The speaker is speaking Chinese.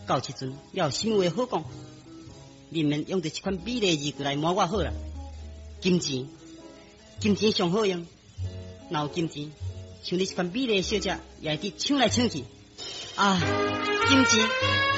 到时阵要有什么话好讲？你免用着这款美丽字句来骂我好啦。金钱，金钱上好用，若有金钱，像你这款美丽小姐也会伫抢来抢去。啊，金钱。